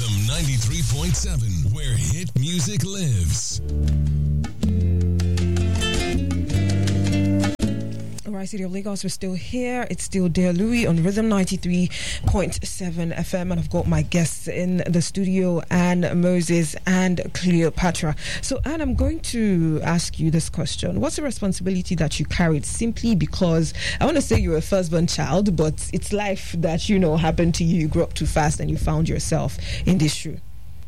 Rhythm 93.7, where hit music lives. Alright, City of Lagos, we're still here. It's still Dear Louis on Rhythm 93.7 FM, and I've got my guests in the studio, Anne, Moses, and Cleopatra. So, Anne, I'm going to ask you this question. What's the responsibility that you carried simply because, I want to say you're a firstborn child, but it's life that, happened to you. You grew up too fast and you found yourself in this shoe.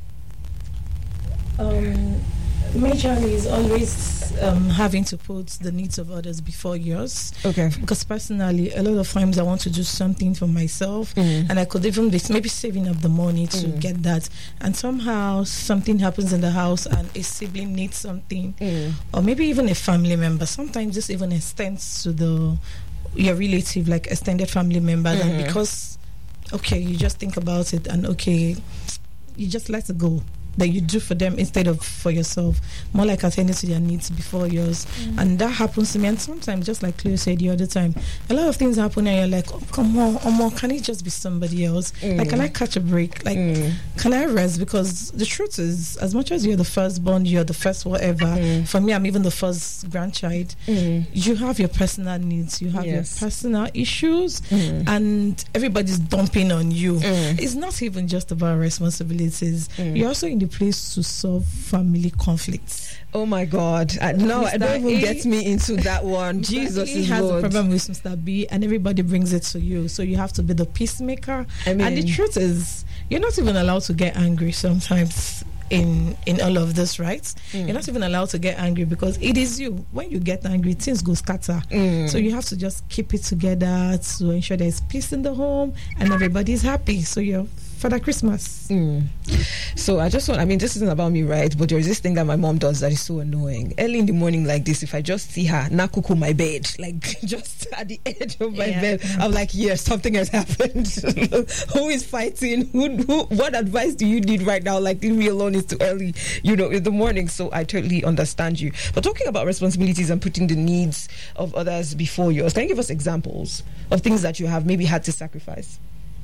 Majorly is always having to put the needs of others before yours. Okay. Because personally, a lot of times I want to do something for myself, and I could even be maybe saving up the money to get that. And somehow something happens in the house, and a sibling needs something, or maybe even a family member. Sometimes this even extends to your relative, like extended family members, and because you just think about it, and you just let it go. That you do for them instead of for yourself, more like attending to their needs before yours. And that happens to me. And sometimes, just like Cleo said the other time, a lot of things happen and you're like, oh, come on, can it just be somebody else? Like, can I catch a break? Like, can I rest? Because the truth is, as much as you're the firstborn, you're the first whatever, for me, I'm even the first grandchild, you have your personal needs, you have your personal issues, and everybody's dumping on you. It's not even just about responsibilities. You're also in the place to solve family conflicts. Oh my God! No, don't even get me into that one. Jesus is has Lord. a problem with Mr. B, and everybody brings it to you. So you have to be the peacemaker. And the truth is, you're not even allowed to get angry sometimes. In all of this, right? You're not even allowed to get angry because it is you. When you get angry, things go scatter. So you have to just keep it together to ensure there's peace in the home and everybody's happy. So you're Father Christmas. So I just want, this isn't about me, right? But there's this thing that my mom does that is so annoying. Early in the morning like this, if I just see her nakuku my bed, like just at the edge of my bed, I'm like, yes, something has happened. Who is fighting? Who? What advice do you need right now? Like, leave me alone, it's too early, in the morning. So I totally understand you. But talking about responsibilities and putting the needs of others before yours, can you give us examples of things that you have maybe had to sacrifice?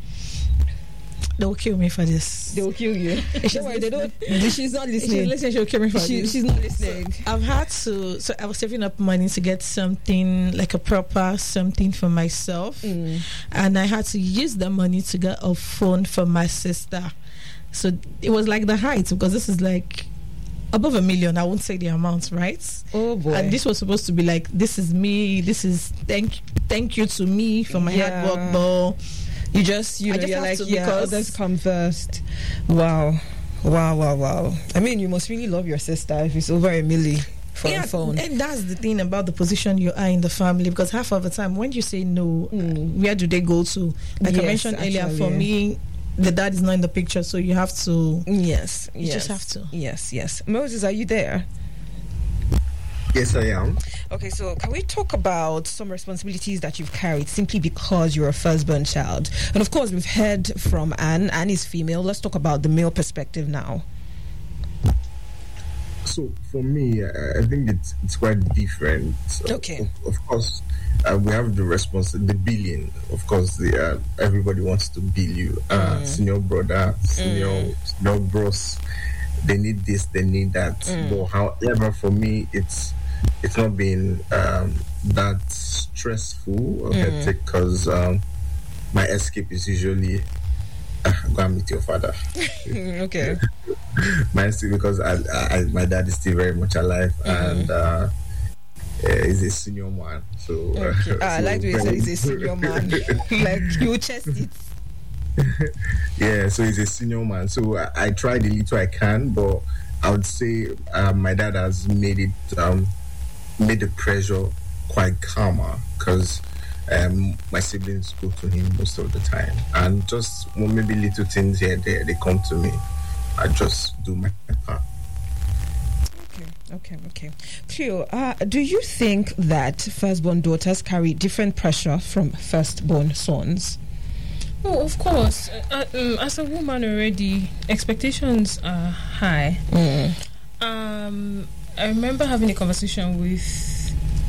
They will kill me for this. They will kill you. She's not listening. She'll kill me for this. She's not listening. I've had to. So I was saving up money to get something like a proper something for myself, and I had to use the money to get a phone for my sister. So it was like the height, because this is like above $1 million. I won't say the amount, right? Oh boy! And this was supposed to be like, this is me. This is thank you to me for my hard work, but. You just, you're like, others come first. Wow. You must really love your sister if it's over $1 million for a phone. And that's the thing about the position you are in the family, because half of the time when you say no, where do they go to? Like I mentioned earlier, for me, the dad is not in the picture, so you have to. Yes. You just have to. Yes. Moses, are you there? Yes, I am. Okay, so can we talk about some responsibilities that you've carried simply because you're a firstborn child? And of course, we've heard from Anne. Anne is female. Let's talk about the male perspective now. So for me, I think it's quite different. Okay. Of course, we have the billing. Of course, everybody wants to bill you. Senior brother, senior bros. They need this, they need that. But however, for me, it's not been that stressful or hectic, because my escape is usually go and meet your father. Okay. My escape, because my dad is still very much alive, and he's a senior man. So okay. I like the way you said he's a senior man. Like, you chest it. Yeah, so he's a senior man. So I try the little I can, but I would say my dad has made the pressure quite calmer, because my siblings go to him most of the time, and just maybe little things here and there, they come to me. I just do my part. Okay. Cleo, do you think that firstborn daughters carry different pressure from firstborn sons? Oh, of course. As a woman already, expectations are high. I remember having a conversation with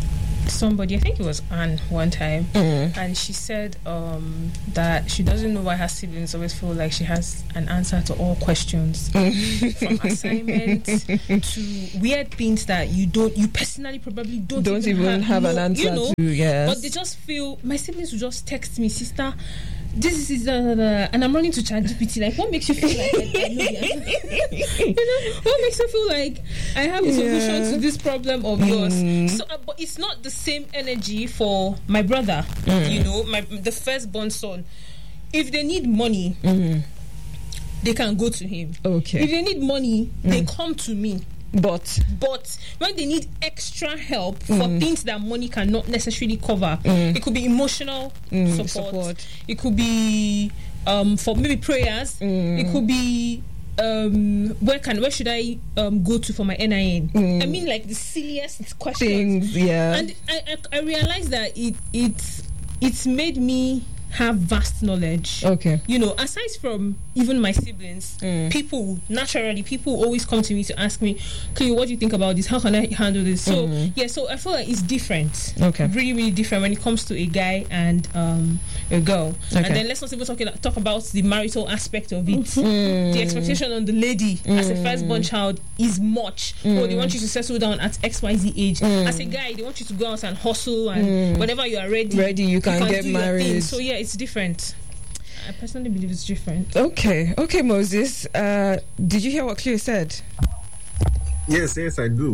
somebody, I think it was Anne one time, and she said that she doesn't know why her siblings always feel like she has an answer to all questions, from assignments to weird things that you personally probably don't even have an answer to. Yes. But they just feel, my siblings will just text me, sister, this is and I'm running to ChatGPT. Like, what makes you feel like I know the answer? What makes you feel like I have a solution to this problem of yours? So, but it's not the same energy for my brother. The firstborn son. If they need money, they can go to him. Okay. If they need money, they come to me. But when they need extra help for things that money cannot necessarily cover, it could be emotional support. It could be for maybe prayers. It could be where should I go to for my NIN? I mean, like the silliest questions. And I realized that it's made me have vast knowledge. Okay. Aside from even my siblings, people always come to me to ask me, okay, what do you think about this? How can I handle this? So so I feel like it's different. Okay. Really, really different when it comes to a guy and a girl. Okay. And then let's not even talk about the marital aspect of it. The expectation on the lady as a firstborn child is much. Oh, they want you to settle down at XYZ age. As a guy, they want you to go out and hustle, and whenever you are ready, you can get married. So it's different. I personally believe it's different. Okay, Moses. Did you hear what Cleo said? Yes, I do.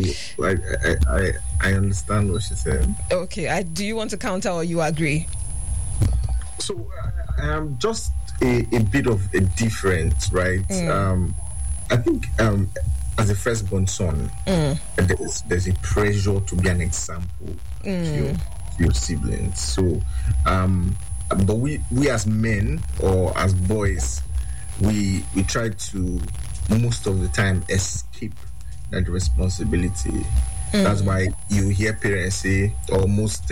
I understand what she said. Okay, do you want to counter or you agree? So, just a bit of a difference, right? I think as a firstborn son, there's a pressure to be an example to your siblings. So, but we as men or as boys, we try to most of the time escape that responsibility. That's why you hear parents say, or most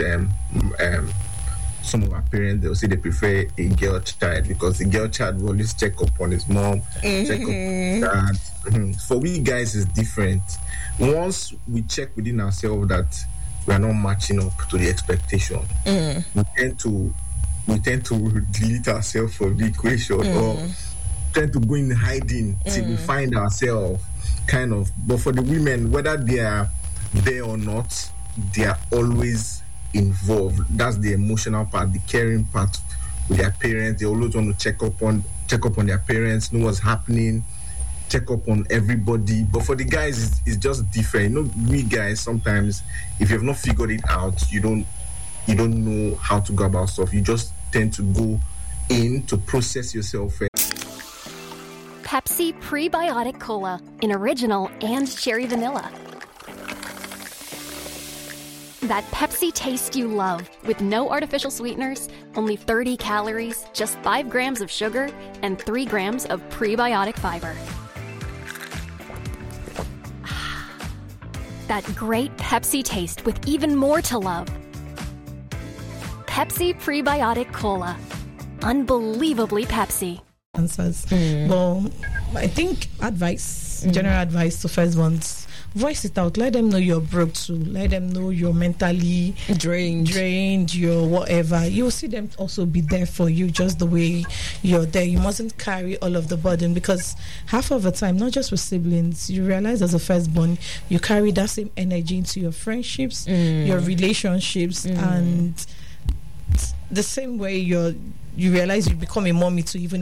some of our parents, they'll say they prefer a girl child because the girl child will always check up on his mom, check up on dad. For we guys, it's different. Once we check within ourselves that we are not matching up to the expectation, we tend to delete ourselves from the equation or tend to go in hiding till we find ourselves kind of. But for the women, whether they are there or not, they are always involved. That's the emotional part, the caring part with their parents. They always want to check up on their parents, know what's happening, check up on everybody. But for the guys, it's just different. We guys, sometimes if you have not figured it out, you don't know how to go about stuff. You just tend to go in to process yourself. Pepsi Prebiotic Cola in original and cherry vanilla. That Pepsi taste you love, with no artificial sweeteners, only 30 calories, just 5 grams of sugar, and 3 grams of prebiotic fiber. That great Pepsi taste with even more to love. Pepsi Prebiotic Cola. Unbelievably Pepsi. Answers. Well, I think general advice to firstborns, voice it out. Let them know you're broke too. Let them know you're mentally drained, you're whatever. You'll see them also be there for you just the way you're there. You mustn't carry all of the burden, because half of the time, not just with siblings, you realize as a firstborn, you carry that same energy into your friendships, your relationships, and the same way you realize you become a mommy to even